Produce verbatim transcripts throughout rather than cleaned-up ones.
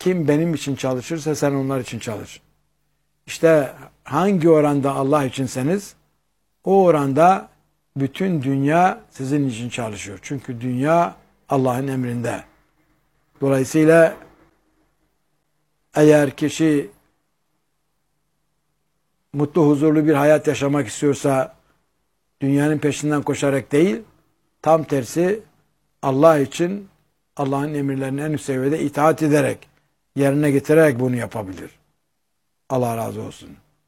Kim benim için çalışırsa sen onlar için çalış. İşte hangi oranda Allah içinseniz o oranda bütün dünya sizin için çalışıyor. Çünkü dünya Allah'ın emrinde. Dolayısıyla eğer kişi mutlu, huzurlu bir hayat yaşamak istiyorsa dünyanın peşinden koşarak değil, tam tersi Allah için Allah'ın emirlerine en üst seviyede itaat ederek, yerine getirerek bunu yapabilir. Allah razı olsun.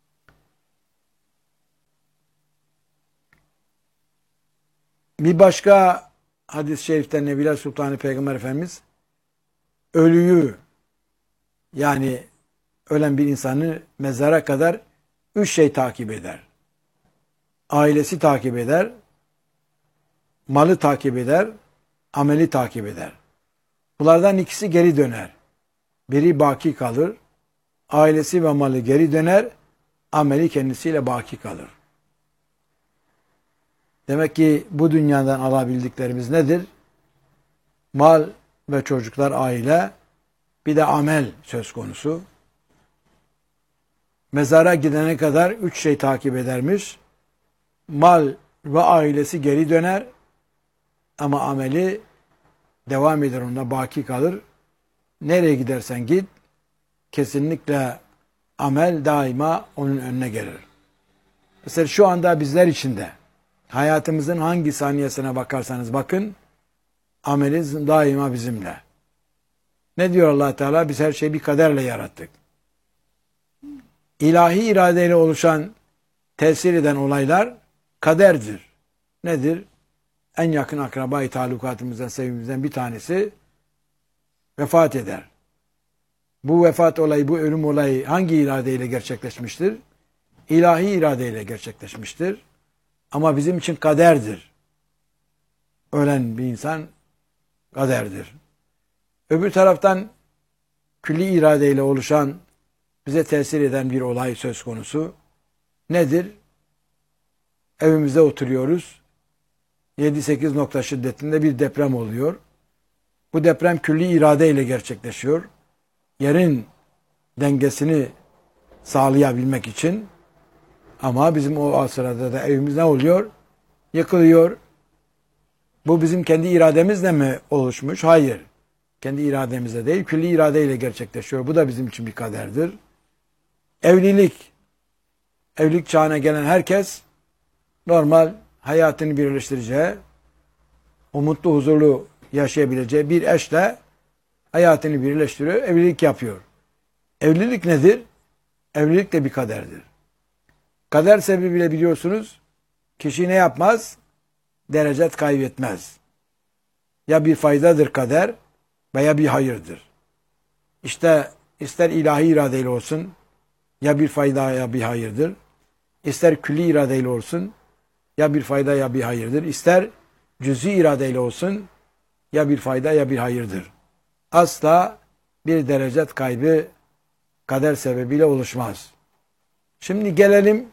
Bir başka hadis-i şerifte Nebiler Sultanı Peygamber Efendimiz ölüyü, yani ölen bir insanı mezara kadar üç şey takip eder. Ailesi takip eder, malı takip eder, ameli takip eder. Bunlardan ikisi geri döner. Biri baki kalır, ailesi ve malı geri döner, ameli kendisiyle baki kalır. Demek ki bu dünyadan alabildiklerimiz nedir? Mal ve çocuklar, aile, bir de amel söz konusu. Mezara gidene kadar üç şey takip edermiş. Mal ve ailesi geri döner ama ameli devam eder, onda baki kalır. Nereye gidersen git, kesinlikle amel daima onun önüne gelir. Mesela şu anda bizler için de hayatımızın hangi saniyesine bakarsanız bakın, ameliniz daima bizimle. Ne diyor Allah Teala? Biz her şeyi bir kaderle yarattık. İlahi iradeyle oluşan, tesir eden olaylar kaderdir. Nedir? En yakın akrabayı talukatımızdan, sevgimizden bir tanesi vefat eder. Bu vefat olayı, bu ölüm olayı hangi iradeyle gerçekleşmiştir? İlahi iradeyle gerçekleşmiştir. Ama bizim için kaderdir. Ölen bir insan kaderdir. Öbür taraftan külli iradeyle oluşan, bize tesir eden bir olay söz konusu. Nedir? Evimizde oturuyoruz. yedi sekiz nokta şiddetinde bir deprem oluyor. Bu deprem külli iradeyle gerçekleşiyor. Yerin dengesini sağlayabilmek için. Ama bizim o sırada da evimiz ne oluyor? Yıkılıyor. Bu bizim kendi irademizle mi oluşmuş? Hayır. Kendi irademizle değil, külli iradeyle gerçekleşiyor. Bu da bizim için bir kaderdir. Evlilik. Evlilik çağına gelen herkes normal hayatını birleştireceği, o mutlu, huzurlu yaşayabileceği bir eşle hayatını birleştiriyor, evlilik yapıyor. Evlilik nedir? Evlilik de bir kaderdir. Kader sebebiyle biliyorsunuz, kişi ne yapmaz? Derecet kaybetmez. Ya bir faydadır kader veya bir hayırdır. İşte ister ilahi iradeyle olsun, ya bir fayda ya bir hayırdır. İster külli iradeyle olsun, ya bir fayda ya bir hayırdır. İster cüz'i iradeyle olsun, ya bir fayda ya bir hayırdır. Asla bir derecet kaybı kader sebebiyle oluşmaz. Şimdi gelelim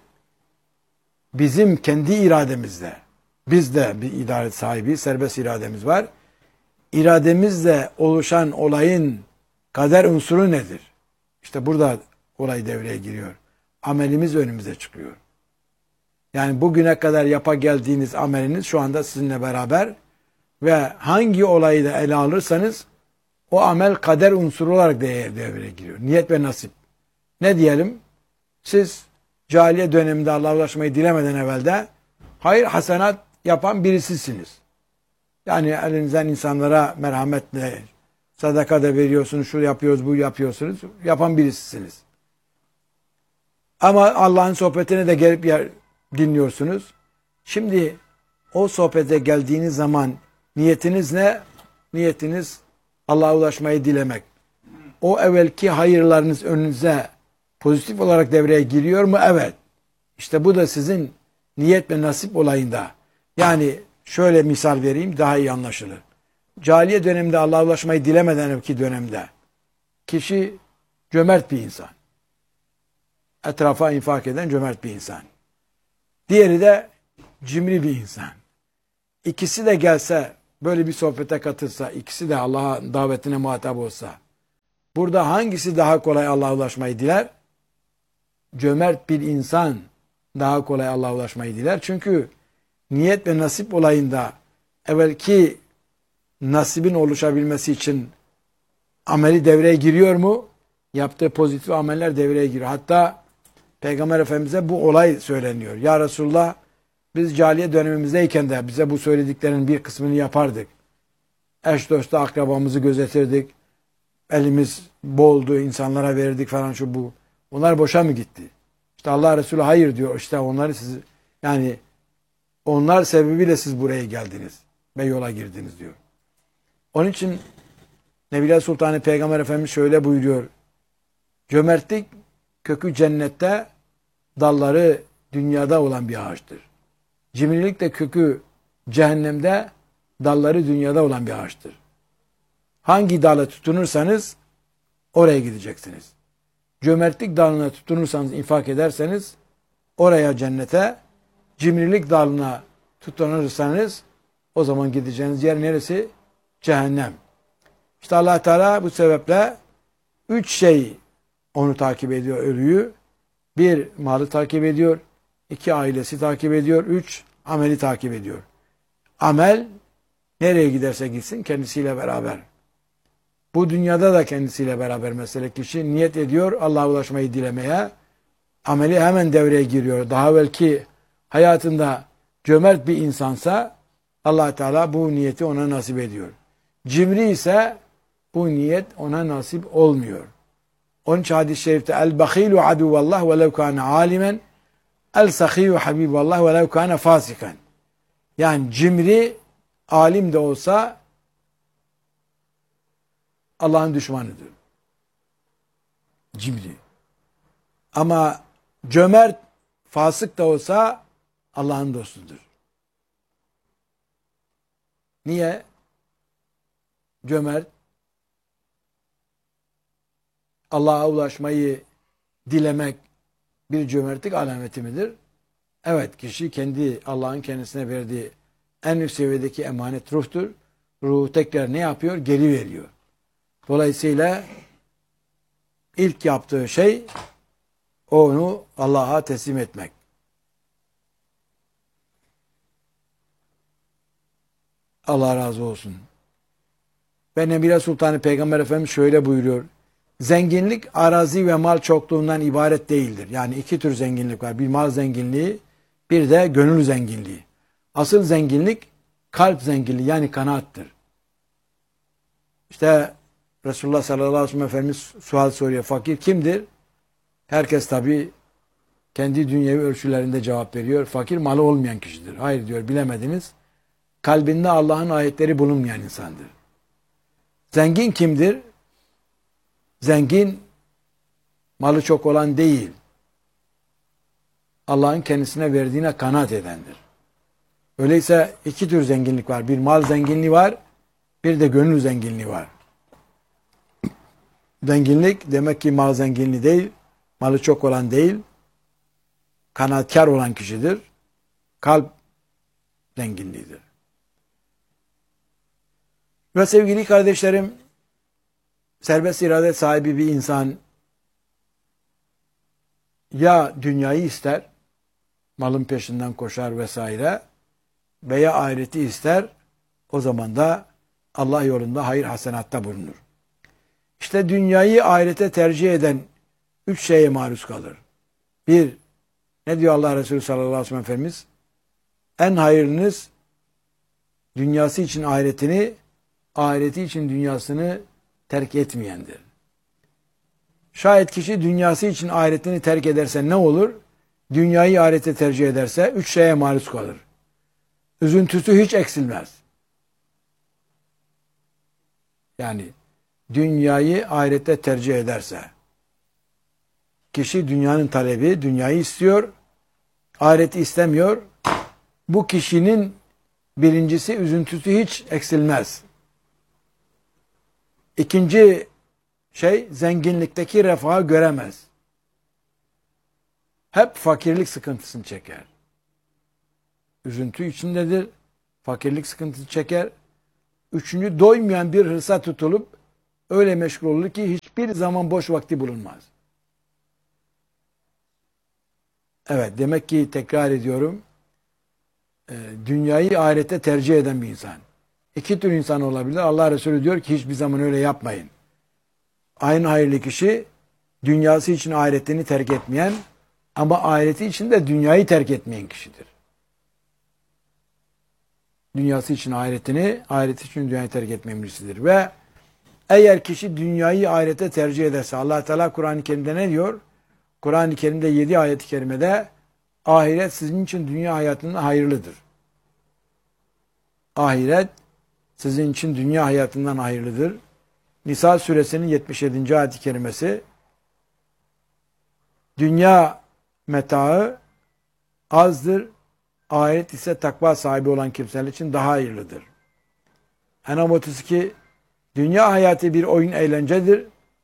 bizim kendi irademizle. Biz de bir irade sahibi, serbest irademiz var. İrademizle oluşan olayın kader unsuru nedir? İşte burada olay devreye giriyor. Amelimiz önümüze çıkıyor. Yani bugüne kadar yapa geldiğiniz ameliniz şu anda sizinle beraber ve hangi olayı da ele alırsanız o amel kader unsuru olarak devreye giriyor. Niyet ve nasip. Ne diyelim? Siz cahiliye döneminde Allah'a ulaşmayı dilemeden evvelde hayır hasenat yapan birisisiniz. Yani elinizden insanlara merhametle sadaka da veriyorsunuz, şu yapıyoruz, bu yapıyorsunuz. Yapan birisisiniz. Ama Allah'ın sohbetine de gelip yer, dinliyorsunuz. Şimdi o sohbete geldiğiniz zaman niyetiniz ne? Niyetiniz Allah'a ulaşmayı dilemek. O evvelki hayırlarınız önünüze pozitif olarak devreye giriyor mu? Evet. İşte bu da sizin niyet ve nasip olayında. Yani şöyle misal vereyim daha iyi anlaşılır. Cahiliye döneminde Allah'a ulaşmayı dilemeden evvelki dönemde kişi cömert bir insan. Etrafa infak eden cömert bir insan. Diğeri de cimri bir insan. İkisi de gelse böyle bir sohbete katılsa, ikisi de Allah'a davetine muhatap olsa, Burada hangisi daha kolay Allah'a ulaşmayı diler? Cömert bir insan daha kolay Allah'a ulaşmayı diler. Çünkü niyet ve nasip olayında evvelki nasibin oluşabilmesi için ameli devreye giriyor mu? Yaptığı pozitif ameller devreye giriyor. Hatta Peygamber Efendimiz'e bu olay söyleniyor. Ya Resulullah, biz cahiliye dönemimizdeyken de bize bu söylediklerinin bir kısmını yapardık. Eş dostu akrabamızı gözetirdik. Elimiz boldu, insanlara verirdik falan şu bu. Onlar boşa mı gitti? İşte Allah Resulü hayır diyor. İşte onları siz, yani onlar sebebiyle siz buraya geldiniz ve yola girdiniz diyor. Onun için Nebiler Sultanı Peygamber Efendimiz şöyle buyuruyor. Cömertlik kökü cennette, dalları dünyada olan bir ağaçtır. Cimrilik de kökü cehennemde, dalları dünyada olan bir ağaçtır. Hangi dala tutunursanız oraya gideceksiniz. Cömertlik dalına tutunursanız, infak ederseniz oraya cennete, cimrilik dalına tutunursanız o zaman gideceğiniz yer neresi? Cehennem. İşte Allah Teala bu sebeple üç şey onu takip ediyor, ölüyü. Bir, malı takip ediyor. İki, ailesi takip ediyor. Üç, ameli takip ediyor. Amel nereye giderse gitsin kendisiyle beraber. Bu dünyada da kendisiyle beraber mesele, kişi niyet ediyor Allah'a ulaşmayı dilemeye. Ameli hemen devreye giriyor. Daha belki hayatında cömert bir insansa Allah Teala bu niyeti ona nasip ediyor. Cimri ise bu niyet ona nasip olmuyor. Onun için hadis-i şerifte el-bahilu aduvallah velev kâne alimen, el-sakîyu habiballah velev kâne fasikan. Yani cimri alim de olsa Allah'ın düşmanıdır. Cimri. Ama cömert, fasık da olsa Allah'ın dostudur. Niye? Cömert, Allah'a ulaşmayı dilemek bir cömertlik alameti midir? Evet, kişi kendi Allah'ın kendisine verdiği en üst seviyedeki emanet ruhtur. Ruhu tekrar ne yapıyor? Geri veriyor. Dolayısıyla ilk yaptığı şey onu Allah'a teslim etmek. Allah razı olsun. Ve Nebiler Sultanı Peygamber Efendimiz şöyle buyuruyor. Zenginlik arazi ve mal çokluğundan ibaret değildir. Yani iki tür zenginlik var. Bir mal zenginliği, bir de gönül zenginliği. Asıl zenginlik kalp zenginliği, yani kanaattır. İşte Resulullah sallallahu aleyhi ve sellem Efendimiz sual soruyor. Fakir kimdir? Herkes tabi kendi dünyevi ölçülerinde cevap veriyor. Fakir malı olmayan kişidir. Hayır diyor, bilemediniz. Kalbinde Allah'ın ayetleri bulunmayan insandır. Zengin kimdir? Zengin malı çok olan değil. Allah'ın kendisine verdiğine kanaat edendir. Öyleyse iki tür zenginlik var. Bir mal zenginliği var, bir de gönül zenginliği var. Zenginlik demek ki mal zenginliği değil, malı çok olan değil, kanaatkar olan kişidir. Kalp zenginliğidir. Ve sevgili kardeşlerim, serbest irade sahibi bir insan ya dünyayı ister, malın peşinden koşar vesaire, veya ahireti ister, o zaman da Allah yolunda hayır hasenatta bulunur. İşte dünyayı ahirete tercih eden üç şeye maruz kalır. Bir, ne diyor Allah Resulü sallallahu aleyhi ve sellem Efendimiz? En hayırlınız dünyası için ahiretini, ahireti için dünyasını terk etmeyendir. Şayet kişi dünyası için ahiretini terk ederse ne olur? Dünyayı ahirete tercih ederse üç şeye maruz kalır. Üzüntüsü hiç eksilmez. Yani dünyayı ahirete tercih ederse, kişi dünyanın talebi, dünyayı istiyor, ahireti istemiyor. Bu kişinin birincisi, üzüntüsü hiç eksilmez. İkinci şey, zenginlikteki refahı göremez. Hep fakirlik sıkıntısını çeker. Üzüntü içindedir, fakirlik sıkıntısı çeker. Üçüncü, doymayan bir hırsa tutulup öyle meşgul olur ki hiçbir hiçbir zaman boş vakti bulunmaz. Evet, demek ki tekrar ediyorum, dünyayı ahirete tercih eden bir insan. İki tür insan olabilir. Allah Resulü diyor ki hiçbir zaman öyle yapmayın. Aynı hayırlı kişi dünyası için ahiretini terk etmeyen ama ahireti için de dünyayı terk etmeyen kişidir. Dünyası için ahiretini, ahireti için dünyayı terk etmeyen birisidir. Ve eğer kişi dünyayı ahirete tercih ederse, Allah Teala Kur'an-ı Kerim'de ne diyor? Kur'an-ı Kerim'de yedi ayet-i kerimede ahiret sizin için dünya hayatından hayırlıdır. Ahiret sizin için dünya hayatından hayırlıdır. Nisa suresinin yetmiş yedinci ayet-i kerimesi, dünya metaı azdır, ahiret ise takva sahibi olan kimseler için daha hayırlıdır. Enam otuz iki, dünya hayatı bir oyun eğlencedir.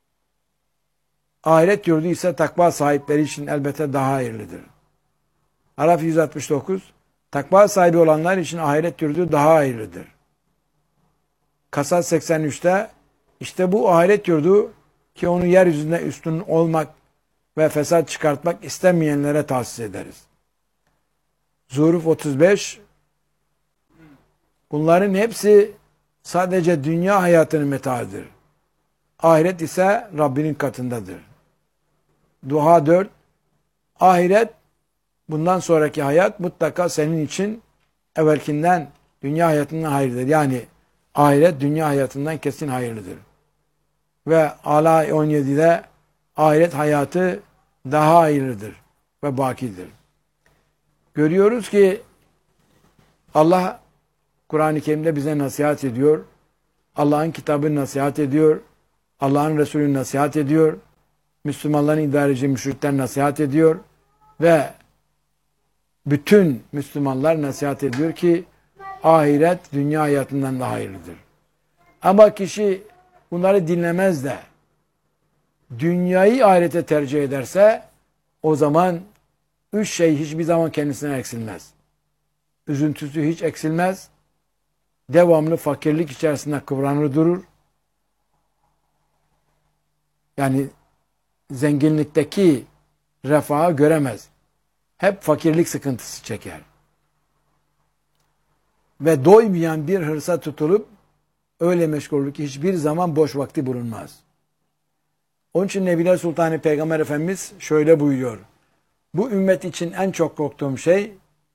Ahiret yurdu ise takva sahipleri için elbette daha hayırlıdır. Araf yüz altmış dokuz, takva sahibi olanlar için ahiret yurdu daha hayırlıdır. Kasas seksen üçte, işte bu ahiret yurdu ki onu yeryüzünde üstün olmak ve fesat çıkartmak istemeyenlere tahsis ederiz. Zuhruf otuz beş, bunların hepsi sadece dünya hayatının metaıdır. Ahiret ise Rabbinin katındadır. Duha dört, ahiret, bundan sonraki hayat mutlaka senin için evvelkinden, dünya hayatından hayırlıdır. Yani ahiret dünya hayatından kesin hayırlıdır. Ve Ala on yedide ahiret hayatı daha hayırlıdır ve bakidir. Görüyoruz ki Allah Kur'an-ı Kerim'de bize nasihat ediyor. Allah'ın kitabını nasihat ediyor. Allah'ın Resulü'nü nasihat ediyor. Müslümanların idareci müşrikler nasihat ediyor. Ve bütün Müslümanlar nasihat ediyor ki ahiret dünya hayatından daha hayırlıdır. Ama kişi bunları dinlemez de dünyayı ahirete tercih ederse o zaman üç şey hiçbir zaman kendisine eksilmez. Üzüntüsü hiç eksilmez. Devamlı fakirlik içerisinde kıvranır durur. Yani zenginlikteki refahı göremez. Hep fakirlik sıkıntısı çeker. Ve doymayan bir hırsa tutulup öyle meşgul olur ki hiçbir zaman boş vakti bulunmaz. Onun için Nebiler Sultanı Peygamber Efendimiz şöyle buyuruyor. Bu ümmet için en çok korktuğum şey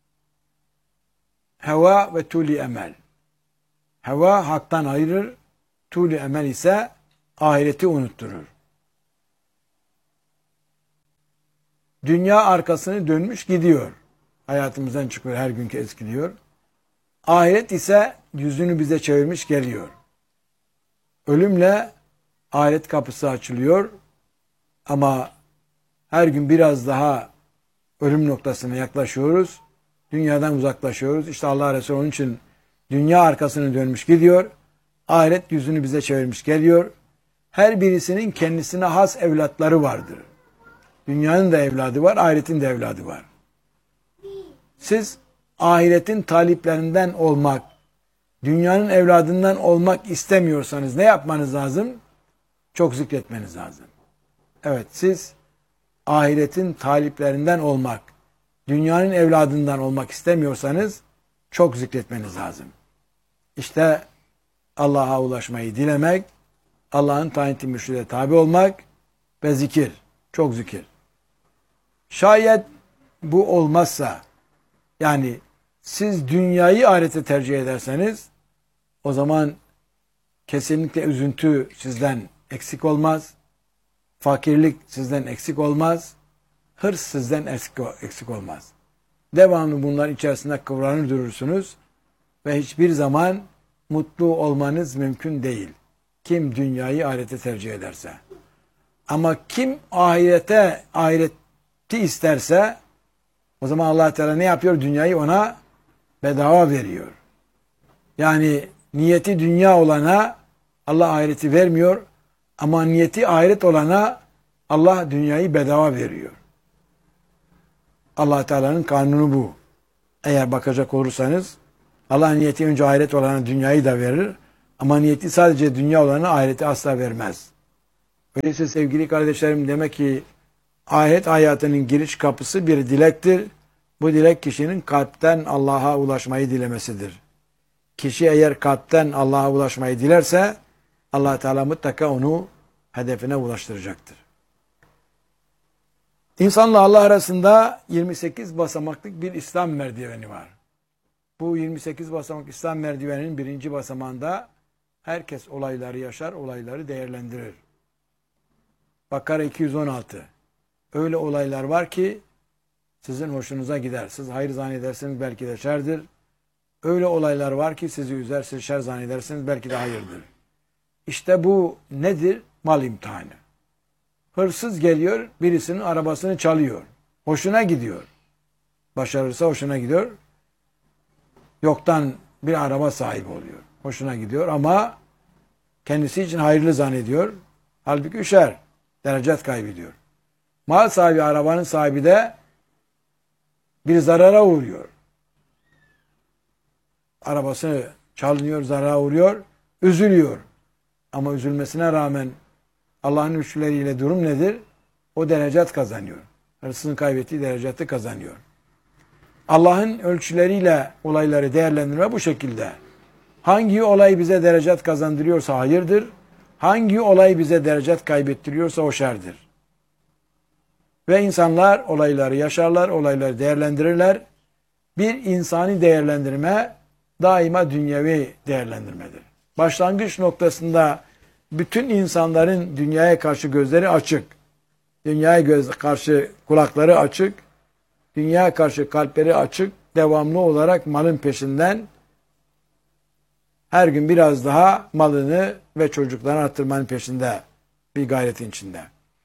heva ve tuli emel. Heva haktan ayırır, tuli emel ise ahireti unutturur. Dünya arkasını dönmüş gidiyor. Hayatımızdan çıkıyor, her günkü eskiliyor. Ahiret ise yüzünü bize çevirmiş geliyor. Ölümle ahiret kapısı açılıyor. Ama her gün biraz daha ölüm noktasına yaklaşıyoruz. Dünyadan uzaklaşıyoruz. İşte Allah Resulü onun için dünya arkasını dönmüş gidiyor. Ahiret yüzünü bize çevirmiş geliyor. Her birisinin kendisine has evlatları vardır. Dünyanın da evladı var, ahiretin de evladı var. Siz ahiretin taliplerinden olmak, dünyanın evladından olmak istemiyorsanız ne yapmanız lazım? Çok zikretmeniz lazım. Evet, siz ahiretin taliplerinden olmak, dünyanın evladından olmak istemiyorsanız çok zikretmeniz lazım. İşte Allah'a ulaşmayı dilemek, Allah'ın tayin ettiği mürşide tabi olmak ve zikir, çok zikir. Şayet bu olmazsa, yani siz dünyayı ahirete tercih ederseniz, o zaman kesinlikle üzüntü sizden eksik olmaz, fakirlik sizden eksik olmaz, hırs sizden eksik olmaz. Devamlı bunların içerisinde kıvranır durursunuz ve hiçbir zaman mutlu olmanız mümkün değil. Kim dünyayı ahirete tercih ederse. Ama kim ahirete, ahireti isterse, o zaman Allah Teala ne yapıyor? Dünyayı ona bedava veriyor. Yani niyeti dünya olana Allah ahireti vermiyor. Ama niyeti ahiret olana Allah dünyayı bedava veriyor. Allah Teala'nın kanunu bu. Eğer bakacak olursanız Allah niyeti önce ahiret olana dünyayı da verir. Ama niyeti sadece dünya olana ahireti asla vermez. Öyleyse sevgili kardeşlerim, demek ki ahiret hayatının giriş kapısı bir dilektir. Bu dilek kişinin kalpten Allah'a ulaşmayı dilemesidir. Kişi eğer kalpten Allah'a ulaşmayı dilerse Allah Teala mutlaka onu hedefine ulaştıracaktır. İnsanla Allah arasında yirmi sekiz basamaklık bir İslam merdiveni var. Bu yirmi sekiz basamak İslam merdiveninin birinci basamağında herkes olayları yaşar, olayları değerlendirir. Bakara iki yüz on altı. Öyle olaylar var ki sizin hoşunuza gider. Siz hayır zannedersiniz, belki de şerdir. Öyle olaylar var ki sizi üzer, siz şer zannedersiniz, belki de hayırdır. İşte bu nedir? Mal imtihanı. Hırsız geliyor, birisinin arabasını çalıyor. Hoşuna gidiyor. Başarırsa hoşuna gidiyor. Yoktan bir araba sahibi oluyor. Hoşuna gidiyor ama kendisi için hayırlı zannediyor. Halbuki şer. Derecet kaybediyor. Mal sahibi, arabanın sahibi de bir zarara uğruyor. Arabası çalınıyor, zarara uğruyor, üzülüyor. Ama üzülmesine rağmen Allah'ın ölçüleriyle durum nedir? O derecet kazanıyor. Hırsızın kaybettiği dereceti kazanıyor. Allah'ın ölçüleriyle olayları değerlendirme bu şekilde. Hangi olay bize derecet kazandırıyorsa hayırdır. Hangi olay bize derecet kaybettiriyorsa o şerdir. Ve insanlar olayları yaşarlar, olayları değerlendirirler. Bir insani değerlendirme daima dünyevi değerlendirmedir. Başlangıç noktasında bütün insanların dünyaya karşı gözleri açık. Dünyaya göz karşı kulakları açık. Dünyaya karşı kalpleri açık. Devamlı olarak malın peşinden her gün biraz daha malını ve çocuklarını arttırmanın peşinde, bir gayretin içinde.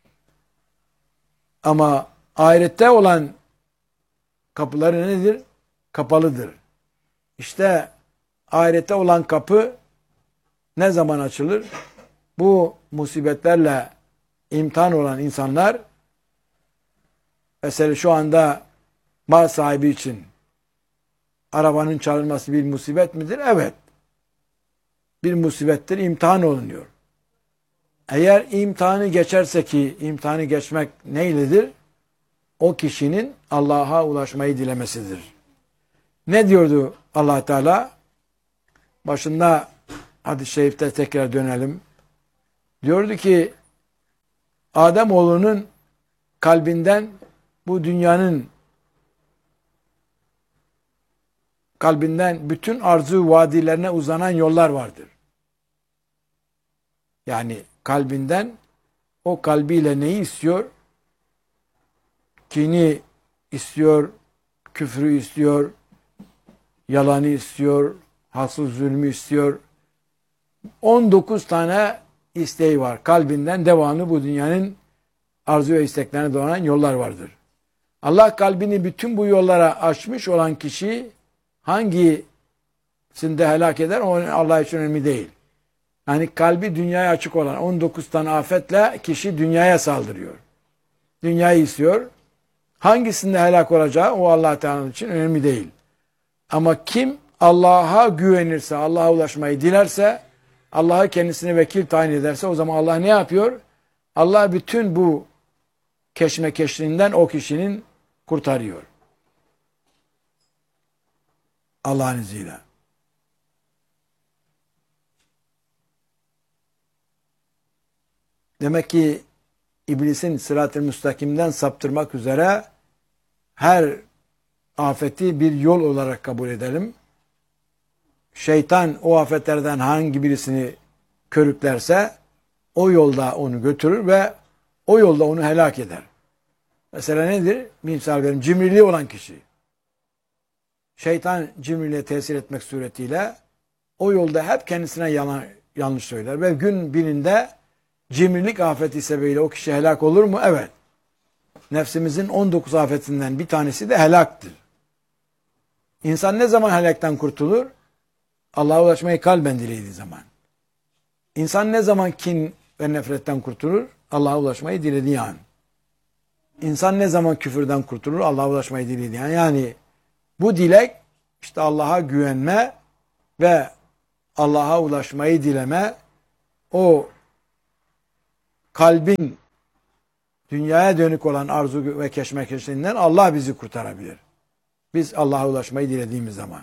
Ama ahirette olan kapıları nedir? Kapalıdır. İşte ahirette olan kapı ne zaman açılır? Bu musibetlerle imtihan olan insanlar, mesela şu anda mal sahibi için arabanın çalınması bir musibet midir? Evet. Bir musibettir, imtihan olunuyor. Eğer imtihanı geçerse, ki imtihanı geçmek neyledir? O kişinin Allah'a ulaşmayı dilemesidir. Ne diyordu Allah Teala? Başında hadis-i şerifte tekrar dönelim. Diyordu ki Ademoğlunun kalbinden bu dünyanın kalbinden bütün arzu vadilerine uzanan yollar vardır. Yani kalbinden, o kalbiyle neyi istiyor? Kini istiyor, küfrü istiyor, yalanı istiyor, haksız zulmü istiyor. on dokuz tane isteği var. Kalbinden devamlı bu dünyanın arzu ve isteklerine doğan yollar vardır. Allah kalbini bütün bu yollara açmış olan kişi hangisinde helak eder? O Allah için önemli değil. Yani kalbi dünyaya açık olan on dokuz tane afetle kişi dünyaya saldırıyor. Dünyayı istiyor. Hangisinde helak olacağı o Allah Teala için önemli değil. Ama kim Allah'a güvenirse, Allah'a ulaşmayı dilerse, Allah'ı kendisine vekil tayin ederse, o zaman Allah ne yapıyor? Allah bütün bu keşmekeşliğinden o kişinin kurtarıyor. Allah'ın izniyle. Demek ki iblisin sırat-ı müstakimden saptırmak üzere her afeti bir yol olarak kabul edelim. Şeytan o afetlerden hangi birisini körüklerse o yolda onu götürür ve o yolda onu helak eder. Mesela nedir? Bir misal verelim. Cimriliği olan kişi. Şeytan cimriliğe tesir etmek suretiyle o yolda hep kendisine yalan, yanlış söyler ve gün birinde cimrilik afeti sebebiyle o kişi helak olur mu? Evet. Nefsimizin on dokuz afetinden bir tanesi de helaktır. İnsan ne zaman helaktan kurtulur? Allah'a ulaşmayı kalben dilediği zaman. İnsan ne zaman kin ve nefretten kurtulur? Allah'a ulaşmayı dilediği an. İnsan ne zaman küfürden kurtulur? Allah'a ulaşmayı dilediği an. Yani bu dilek işte Allah'a güvenme ve Allah'a ulaşmayı dileme, o kalbin dünyaya dönük olan arzu ve keşmekeşliğinden Allah bizi kurtarabilir. Biz Allah'a ulaşmayı dilediğimiz zaman.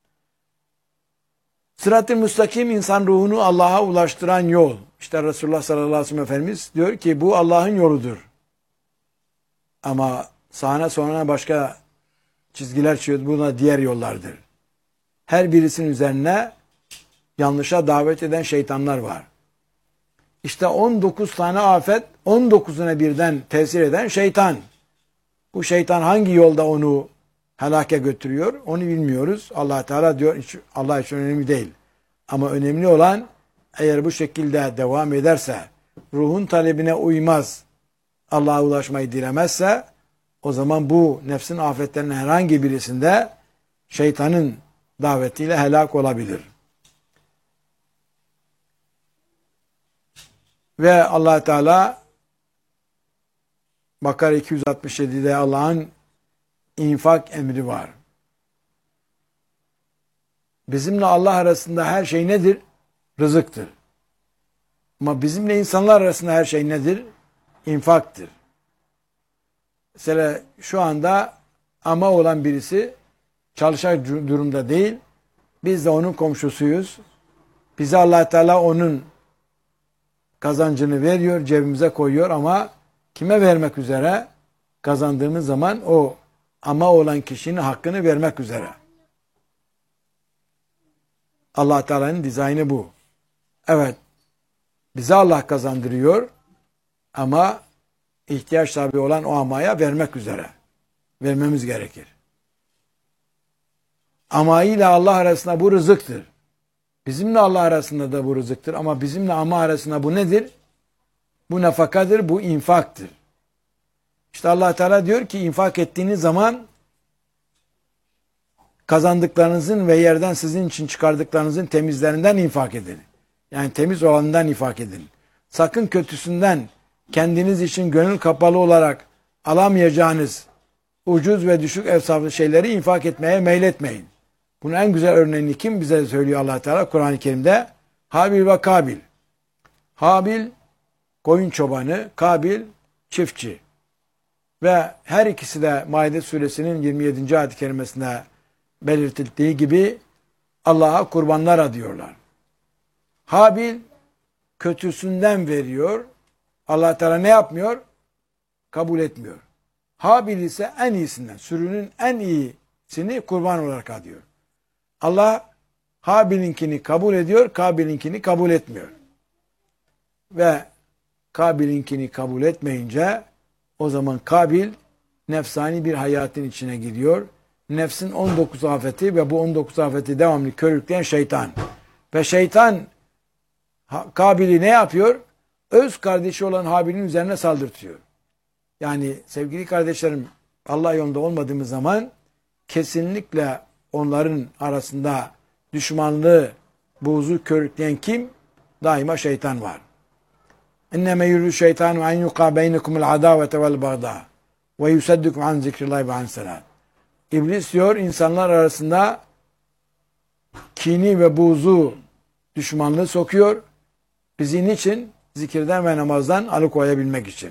Sırat-ı müstakim insan ruhunu Allah'a ulaştıran yol. İşte Resulullah sallallahu aleyhi ve sellem Efendimiz diyor ki bu Allah'ın yoludur. Ama sağına sonuna başka çizgiler çiziyor. Buna diğer yollardır. Her birisinin üzerine yanlışa davet eden şeytanlar var. İşte on dokuz tane afet, on dokuzuna birden tesir eden şeytan. Bu şeytan hangi yolda onu helake götürüyor onu bilmiyoruz. Allah Teala diyor Allah için önemli değil. Ama önemli olan eğer bu şekilde devam ederse, ruhun talebine uymaz, Allah'a ulaşmayı dilemezse, o zaman bu nefsin afetlerinin herhangi birisinde şeytanın davetiyle helak olabilir. Ve Allah Teala Bakara iki yüz altmış yedi'de Allah'ın infak emri var. Bizimle Allah arasında her şey nedir? Rızıktır. Ama bizimle insanlar arasında her şey nedir? İnfaktır. Mesela şu anda ama olan birisi çalışacak durumda değil. Biz de onun komşusuyuz. Bize Allah Teala onun kazancını veriyor, cebimize koyuyor ama kime vermek üzere? Kazandığımız zaman o ama olan kişinin hakkını vermek üzere. Allah Teala'nın dizaynı bu. Evet, bize Allah kazandırıyor ama ihtiyaç sahibi olan o amaya vermek üzere. Vermemiz gerekir. Ama ile Allah arasında bu rızıktır. Bizimle Allah arasında da bu rızıktır ama bizimle ama arasında bu nedir? Bu nafakadır, bu infaktır. İşte Allah Teala diyor ki infak ettiğiniz zaman kazandıklarınızın ve yerden sizin için çıkardıklarınızın temizlerinden infak edin. Yani temiz olanından infak edin. Sakın kötüsünden kendiniz için gönül kapalı olarak alamayacağınız ucuz ve düşük evsaflı şeyleri infak etmeye meyletmeyin. Bunun en güzel örneğini kim bize söylüyor Allah Teala Kur'an-ı Kerim'de? Habil ve Kabil. Habil koyun çobanı, Kabil çiftçi. Ve her ikisi de Maide suresinin yirmi yedinci ayet-i kerimesinde belirtildiği gibi Allah'a kurbanlar adıyorlar. Habil kötüsünden veriyor. Allah Teala ne yapmıyor? Kabul etmiyor. Habil ise en iyisinden, sürünün en iyisini kurban olarak adıyor. Allah Habil'inkini kabul ediyor, Kabil'inkini kabul etmiyor. Ve Kabil'inkini kabul etmeyince o zaman Kabil nefsani bir hayatın içine giriyor. Nefsin on dokuz afeti ve bu on dokuz afeti devamlı körükleyen şeytan. Ve şeytan Kabil'i ne yapıyor? Öz kardeşi olan Habil'in üzerine saldırtıyor. Yani sevgili kardeşlerim, Allah yolunda olmadığımız zaman kesinlikle onların arasında düşmanlığı, buğzu körükleyen kim? Daima şeytan var. İnneme yürü şeytanu en yuqa beynekumul adavete vel bagda ve yusaddukum an zikrillahi ve an salat. İblis diyor insanlar arasında kini ve buğzu, düşmanlığı sokuyor. Bizi niçin? Zikirden ve namazdan alıkoyabilmek için.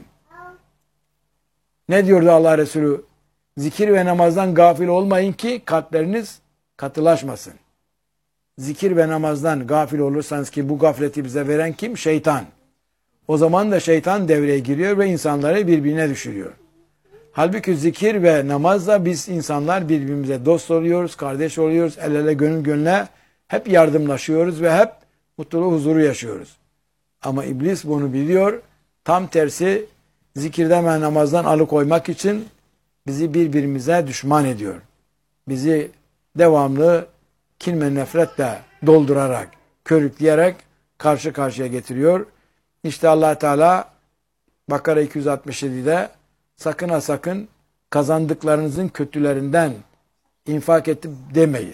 Ne diyordu Allah Resulü? Zikir ve namazdan gafil olmayın ki kalpleriniz katılaşmasın. Zikir ve namazdan gafil olursanız ki bu gafleti bize veren kim? Şeytan. O zaman da şeytan devreye giriyor ve insanları birbirine düşürüyor. Halbuki zikir ve namazla biz insanlar birbirimize dost oluyoruz, kardeş oluyoruz, el ele gönül gönüle hep yardımlaşıyoruz ve hep mutluluğu, huzuru yaşıyoruz. Ama iblis bunu biliyor. Tam tersi zikirden ve namazdan alıkoymak için bizi birbirimize düşman ediyor. Bizi devamlı kin ve nefretle doldurarak, körükleyerek karşı karşıya getiriyor. İşte Allah Teala Bakara iki yüz altmış yedi'de sakın ha sakın kazandıklarınızın kötülerinden infak edip demeyin.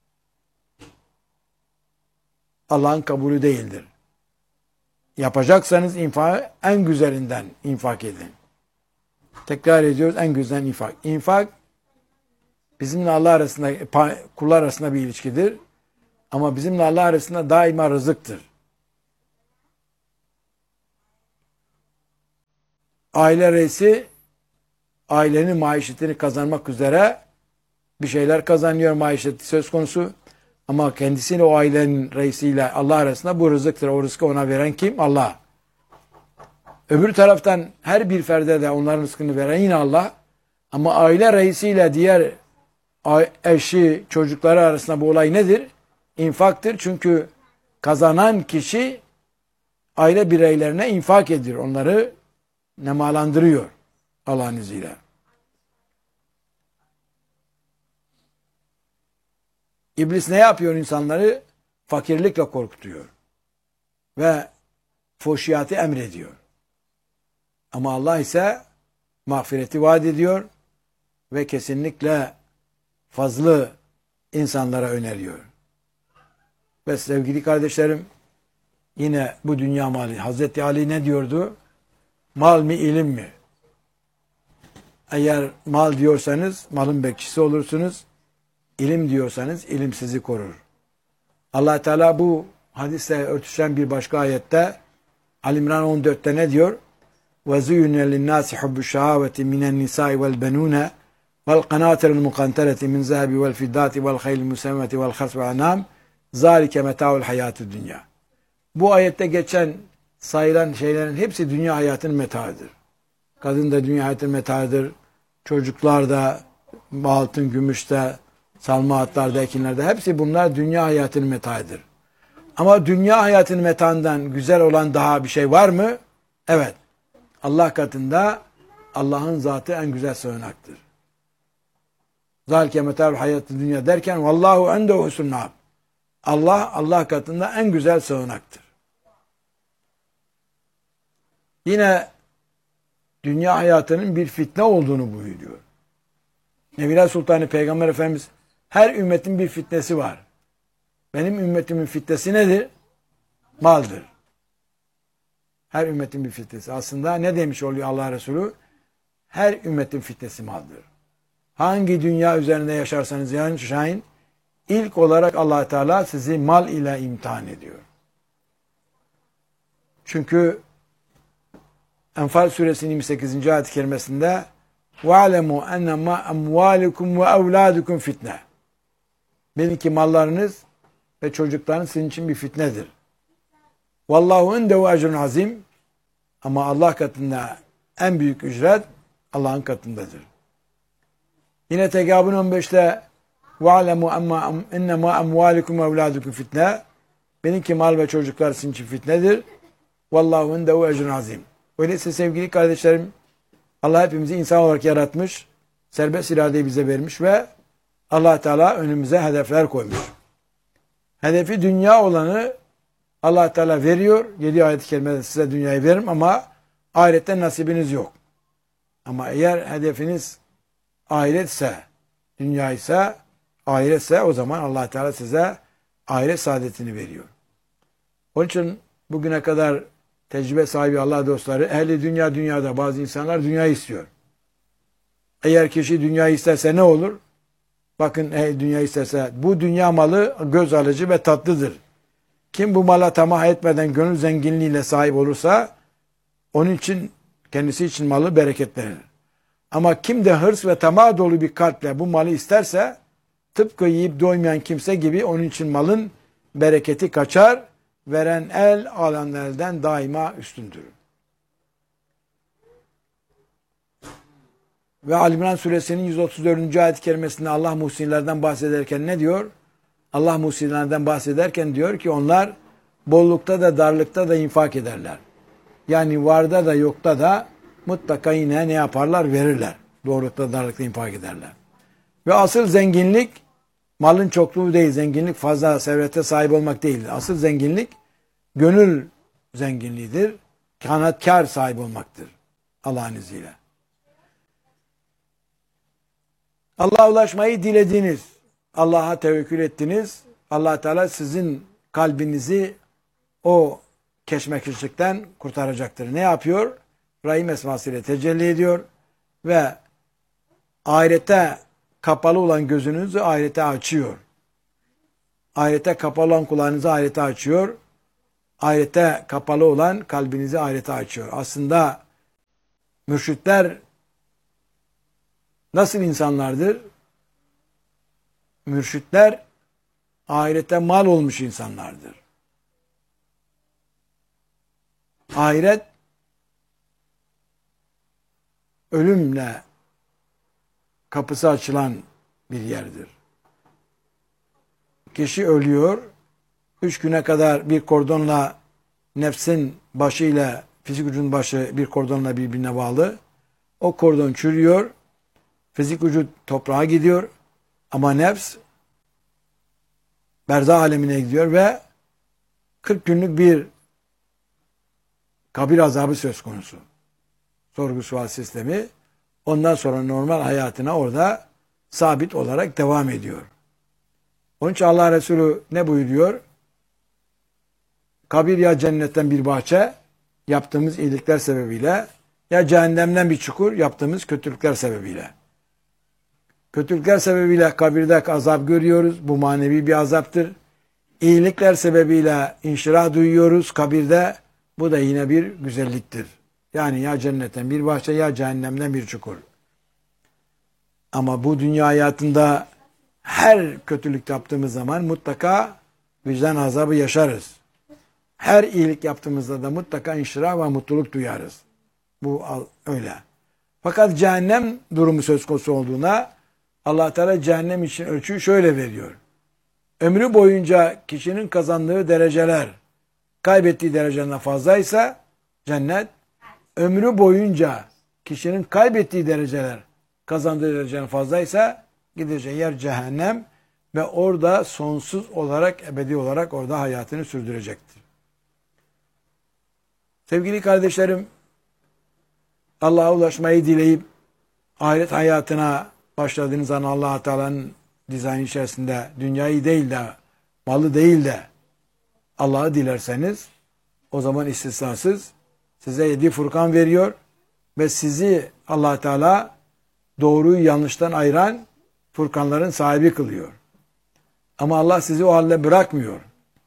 Allah'ın kabulü değildir. Yapacaksanız infak en güzelinden infak edin. Tekrar ediyoruz, en güzel infak. İnfak bizimle Allah arasında, kullar arasında bir ilişkidir. Ama bizimle Allah arasında daima rızıktır. aile reisi ailenin maişetini kazanmak üzere bir şeyler kazanıyor, maişeti söz konusu. Ama kendisiyle o ailenin reisiyle Allah arasında bu rızıktır. O rızkı ona veren kim? Allah. Öbür taraftan her bir ferde de onların rızkını veren yine Allah. Ama aile reisiyle diğer eşi, çocukları arasında bu olay nedir? İnfaktır. Çünkü kazanan kişi aile bireylerine infak ediyor. Onları nemalandırıyor Allah'ın izniyle. İblis ne yapıyor insanları? Fakirlikle korkutuyor. Ve fuhşiyatı emrediyor. Ama Allah ise mağfireti vaat ediyor ve kesinlikle fazlı insanlara öneriyor. Ve sevgili kardeşlerim, yine bu dünya malı. Hazreti Ali ne diyordu? Mal mi, ilim mi? Eğer mal diyorsanız malın bekçisi olursunuz. İlim diyorsanız ilim sizi korur. Allah Teala bu hadisle örtüşen bir başka ayette Ali İmran on dörtte ne diyor? وَزُيُّنَ لِلنَّاسِ حُبُّ الشَّهَاوَةِ مِنَ النِّسَاءِ وَالْبَنُونَ وَالْقَنَاطِرِ الْمُقَنْطَرَةِ مِنْ ذَهَبِ وَالْفِضَّةِ وَالْخَيْلِ الْمُسَوَّمَةِ وَالْخَرْصِ وَالْأَنْعَامِ ذَلِكَ مَتَاعُ الْحَيَاةِ الدُّنْيَا. Bu ayette geçen sayılan şeylerin hepsi dünya hayatının metaıdır. Kadın da dünya hayatının metaıdır. Çocuklar da altın, gümüşte, salma atlarda, ekinlerde hepsi bunlar dünya hayatının metaıdır. Ama dünya hayatının metaından güzel olan daha bir şey var mı? Evet. Allah katında Allah'ın zatı en güzel sığınaktır. Zalike meta'ul hayatı dünya derken vallahu endehu husnul. Allah Allah katında en güzel sığınaktır. Yine dünya hayatının bir fitne olduğunu buyuruyor. Nebiler Sultanı Peygamber Efendimiz her ümmetin bir fitnesi var. Benim ümmetimin fitnesi nedir? Maldır. Her ümmetin bir fitnesi. Aslında ne demiş oluyor Allah Resulü? Her ümmetin fitnesi maldır. Hangi dünya üzerinde yaşarsanız yaşayın, ilk olarak Allah Teala sizi mal ile imtihan ediyor. Çünkü Enfal suresinin yirmi sekizinci ayet-i kerimesinde وَعْلَمُوا اَنَّمَا اَمْوَالِكُمْ وَاَوْلَادُكُمْ fitne. Bilin ki mallarınız ve çocuklarınız sizin için bir fitnedir. Vallahu indehu ecrun azim. Ama Allah katında en büyük ücret Allah'ın katındadır. Yine Tegabun on beşte وَعْلَمُوا اَنَّمَا اَمْوَالِكُمْ وَاَوْلَادُكُمْ fitne. Bilin ki mal ve çocuklar sizin için fitnedir. Vallahu indehu ecrun azim. Öyleyse sevgili kardeşlerim, Allah hepimizi insan olarak yaratmış, serbest iradeyi bize vermiş ve Allah Teala önümüze hedefler koymuş. Hedefi dünya olanı Allah Teala veriyor. Yedi ayet-i kerimede size dünyayı veririm ama ahirette nasibiniz yok. Ama eğer hedefiniz ahiretse, dünya ise, ahiretse o zaman Allah Teala size ahiret saadetini veriyor. Onun için bugüne kadar tecrübe sahibi Allah dostları, ehli dünya dünyada bazı insanlar dünyayı istiyor. Eğer kişi dünyayı isterse ne olur? Bakın ehli dünya isterse bu dünya malı göz alıcı ve tatlıdır. Kim bu mala tamah etmeden gönül zenginliğiyle sahip olursa onun için kendisi için malı bereketlenir. Ama kim de hırs ve tamah dolu bir kalple bu malı isterse tıpkı yiyip doymayan kimse gibi onun için malın bereketi kaçar. Veren el alan elden daima üstündür. Ve Ali İmran suresinin yüz otuz dördüncü ayet-i kerimesinde Allah muhsinlerden bahsederken ne diyor? Allah muhsinlerden bahsederken diyor ki onlar bollukta da darlıkta da infak ederler. Yani varda da yokta da mutlaka yine ne yaparlar? Verirler. Doğrulukta darlıkta infak ederler. Ve asıl zenginlik malın çokluğu değil. Zenginlik fazla servete sahip olmak değil. Asıl zenginlik gönül zenginliğidir. Kanatkar sahip olmaktır. Allah'ın izniyle. Allah'a ulaşmayı dilediniz. Allah'a tevekkül ettiniz. Allah Teala sizin kalbinizi o keşmekeşlikten kurtaracaktır. Ne yapıyor? Rahim esmasıyla tecelli ediyor ve ahirete kapalı olan gözünüzü ahirete açıyor. Ahirete kapalı olan kulağınızı ahirete açıyor. Ahirete kapalı olan kalbinizi ahirete açıyor. Aslında Mürşitler nasıl insanlardır? Mürşitler ahirete mal olmuş insanlardır. Ahiret ölümle kapısı açılan bir yerdir. Kişi ölüyor, üç güne kadar bir kordonla nefsin başı ile fizik vücudun başı bir kordonla birbirine bağlı. O kordon çürüyor, fizik vücut toprağa gidiyor ama nefs berzah alemine gidiyor ve kırk günlük bir kabir azabı söz konusu. Sorgu sual sistemi. Ondan sonra normal hayatına orada sabit olarak devam ediyor. Onun için Allah Resulü ne buyuruyor? Kabir ya cennetten bir bahçe yaptığımız iyilikler sebebiyle ya cehennemden bir çukur yaptığımız kötülükler sebebiyle. Kötülükler sebebiyle kabirde azap görüyoruz. Bu manevi bir azaptır. İyilikler sebebiyle inşirah duyuyoruz kabirde. Bu da yine bir güzelliktir. Yani ya cennetten bir bahçe ya cehennemden bir çukur. Ama bu dünya hayatında her kötülük yaptığımız zaman mutlaka vicdan azabı yaşarız. Her iyilik yaptığımızda da mutlaka inşirah ve mutluluk duyarız. Bu öyle. Fakat cehennem durumu söz konusu olduğuna Allah Teala cehennem için ölçüyü şöyle veriyor. Ömrü boyunca kişinin kazandığı dereceler kaybettiği dereceden fazlaysa cennet, ömrü boyunca kişinin kaybettiği dereceler kazandığı dereceden fazlaysa gideceği yer cehennem ve orada sonsuz olarak, ebedi olarak orada hayatını sürdürecektir. Sevgili kardeşlerim, Allah'a ulaşmayı dileyip ahiret hayatına başladığınız an Allah Teala'nın dizaynı içerisinde dünyayı değil de, malı değil de Allah'ı dilerseniz o zaman istisnasız size yedi Furkan veriyor ve sizi Allah Teala doğruyu yanlıştan ayıran Furkanların sahibi kılıyor. Ama Allah sizi o halde bırakmıyor.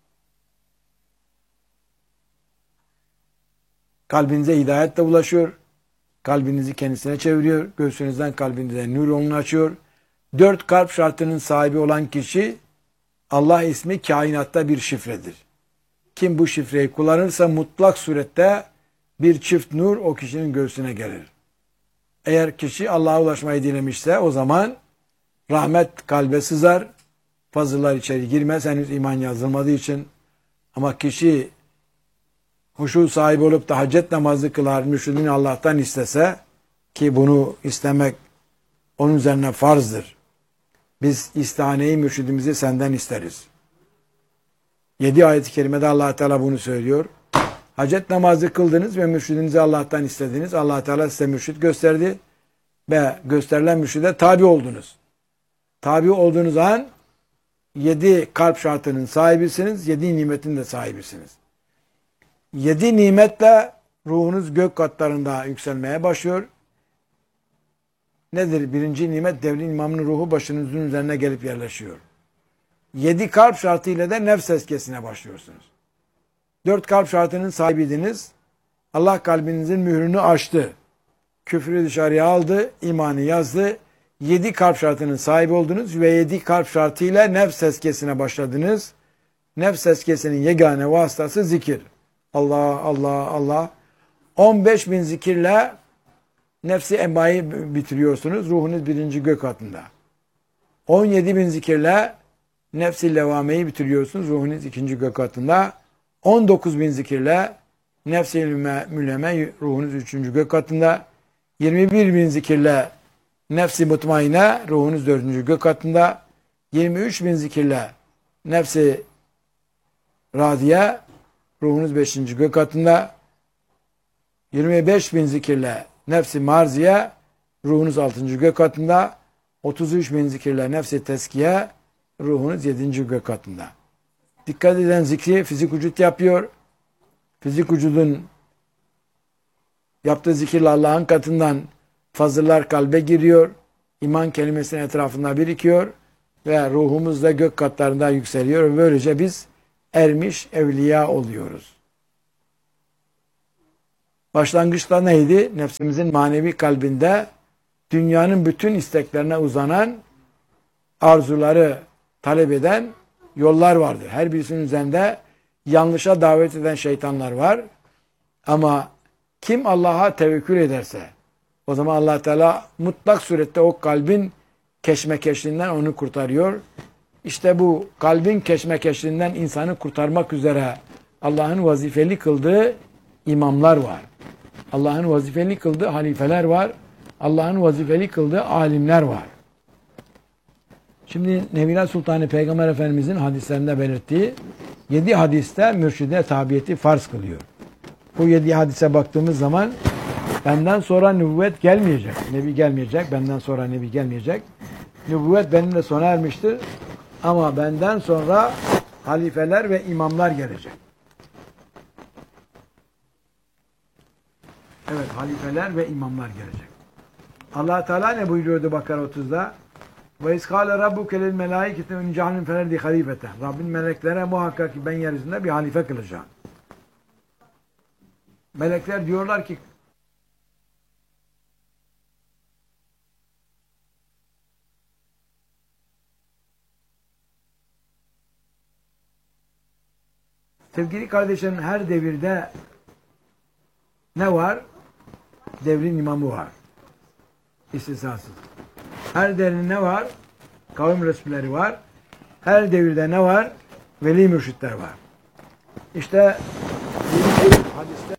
Kalbinize hidayet de ulaşıyor. Kalbinizi kendisine çeviriyor. Göğsünüzden kalbinize nur yolunu açıyor. Dört kalp şartının sahibi olan kişi Allah ismi kainatta bir şifredir. Kim bu şifreyi kullanırsa mutlak surette bir çift nur o kişinin göğsüne gelir. Eğer kişi Allah'a ulaşmayı dilemişse o zaman rahmet kalbe sızar. Fazıllar içeri girmez henüz iman yazılmadığı için. Ama kişi huşu sahibi olup da hacet namazı kılar, mürşidini Allah'tan istese ki bunu istemek onun üzerine farzdır. Biz istihaneyi mürşidimizi senden isteriz. Yedi ayet-i kerimede Allah Teala bunu söylüyor. Hacet namazı kıldınız ve mürşidinizi Allah'tan istediniz. Allah Teala size mürşid gösterdi ve gösterilen mürşide tabi oldunuz. Tabi olduğunuz an yedi kalp şartının sahibisiniz, yedi nimetin de sahibisiniz. Yedi nimetle ruhunuz gök katlarında yükselmeye başlıyor. Nedir? Birinci nimet devrin imamının ruhu başınızın üzerine gelip yerleşiyor. Yedi kalp şartıyla da nefs tezkiyesine başlıyorsunuz. Dört kalp şartının sahibiydiniz. Allah kalbinizin mührünü açtı. Küfrü dışarıya aldı, imanı yazdı. Yedi kalp şartının sahibi oldunuz ve yedi kalp şartıyla nefs tezkiyesine başladınız. Nefs tezkiyesinin yegane vasıtası zikir. Allah, Allah, Allah. on beş bin zikirle nefsi emmayı bitiriyorsunuz. Ruhunuz birinci gök katında. on yedi bin zikirle nefsi levameyi bitiriyorsunuz. Ruhunuz ikinci gök katında. on dokuz bin zikirle nefsi müleme ruhunuz üçüncü gök katında. yirmi bir bin zikirle nefsi mutmaine ruhunuz dördüncü gök katında. yirmi üç bin zikirle nefsi radiye ruhunuz beşinci gök katında. yirmi beş bin zikirle nefsi marziye ruhunuz altıncı gök katında. otuz üç bin zikirle nefsi teskiye ruhunuz yedinci gök katında. Dikkat eden zikri fizik vücut yapıyor. Fizik vücudun yaptığı zikirle Allah'ın katından fazıllar kalbe giriyor. İman kelimesinin etrafında birikiyor. Ve ruhumuz da gök katlarında yükseliyor. Böylece biz ermiş evliya oluyoruz. Başlangıçta neydi? Nefsimizin manevi kalbinde dünyanın bütün isteklerine uzanan, arzuları talep eden yollar vardır. Her birisinin üzerinde yanlışa davet eden şeytanlar var. Ama kim Allah'a tevekkül ederse, o zaman Allah Teala mutlak surette o kalbin keşmekeşliğinden onu kurtarıyor. İşte bu kalbin keşmekeşliğinden insanı kurtarmak üzere Allah'ın vazifeli kıldığı imamlar var. Allah'ın vazifeli kıldığı halifeler var. Allah'ın vazifeli kıldığı alimler var. Şimdi Nebiler Sultanı Peygamber Efendimizin hadislerinde belirttiği yedi hadiste mürşide tabiyeti farz kılıyor. Bu yedi hadise baktığımız zaman benden sonra nübüvvet gelmeyecek. Nebi gelmeyecek. Benden sonra nebi gelmeyecek. Nübüvvet benimle sona ermiştir. Ama benden sonra halifeler ve imamlar gelecek. Evet, halifeler ve imamlar gelecek. Allah Teala ne buyuruyordu Bakara otuzda? Ve iskâle rabbuke lil melâiketi min cehennem fenerdi halifete. Rabbin meleklere muhakkak ki ben yeryüzünde bir halife kılacağım. Melekler diyorlar ki sevgili kardeşlerim, her devirde ne var? Devrin imamı var. İstisnasız. Her devrin ne var? Kavim resulleri var. Her devirde ne var? Veli mürşitler var. İşte hadiste